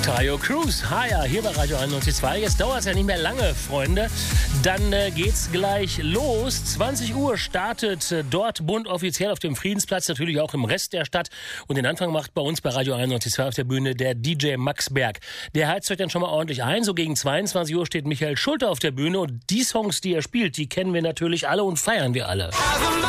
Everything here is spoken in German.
Taio Cruz, Haya, hier bei Radio 91.2. Jetzt dauert es ja nicht mehr lange, Freunde. Dann geht's gleich los. 20 Uhr startet Dortmund offiziell auf dem Friedensplatz, natürlich auch im Rest der Stadt. Und den Anfang macht bei uns bei Radio 91.2 auf der Bühne der DJ Max Berg. Der heizt euch dann schon mal ordentlich ein. So gegen 22 Uhr steht Michael Schulte auf der Bühne. Und die Songs, die er spielt, die kennen wir natürlich alle und feiern wir alle.